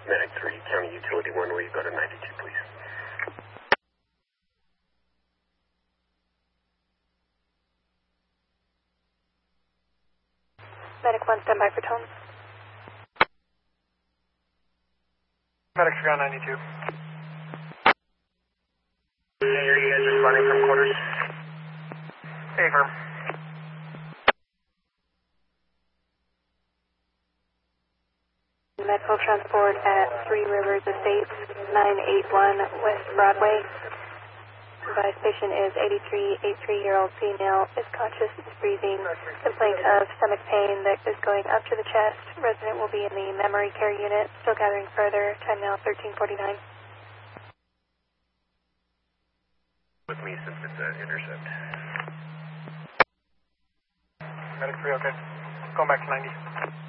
Medic 3, County Utility 1, will you go to 92, please? Medic 1, stand by for tones. Medic 3 on 92. Can you hear you guys responding from quarters? Affirm. Medical transport at Three Rivers Estates, 981 West Broadway. Advised patient is 83-year-old female, is conscious, is breathing, complaint of stomach pain that is going up to the chest. Resident will be in the memory care unit, still gathering further. Time now 13:49. With me since it's an intercept. Medic 3, okay. Going back to 90.